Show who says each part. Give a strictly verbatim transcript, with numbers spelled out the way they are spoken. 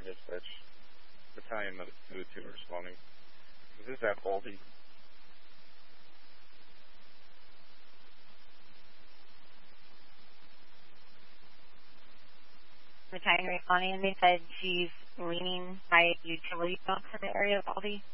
Speaker 1: dispatch. Battalion of the two responding. Is this at Baldy?
Speaker 2: Battalion responding, and they said she's leaning by utility box in the area of Baldy.